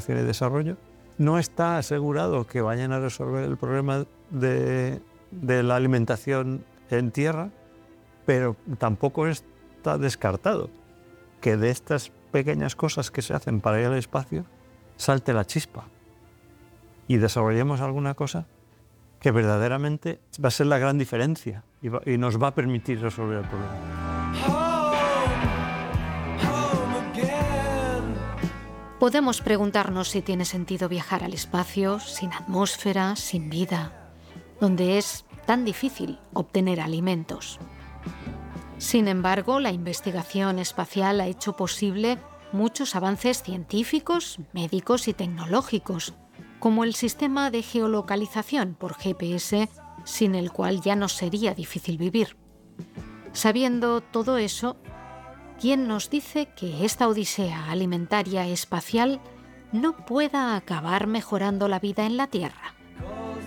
investigación y desarrollo. No está asegurado que vayan a resolver el problema de la alimentación en tierra, pero tampoco está descartado que de estas pequeñas cosas que se hacen para ir al espacio salte la chispa y desarrollemos alguna cosa que verdaderamente va a ser la gran diferencia y nos va a permitir resolver el problema. Podemos preguntarnos si tiene sentido viajar al espacio sin atmósfera, sin vida, donde es tan difícil obtener alimentos. Sin embargo, la investigación espacial ha hecho posible muchos avances científicos, médicos y tecnológicos, como el sistema de geolocalización por GPS, sin el cual ya no sería difícil vivir. Sabiendo todo eso, ¿quién nos dice que esta odisea alimentaria espacial no pueda acabar mejorando la vida en la Tierra?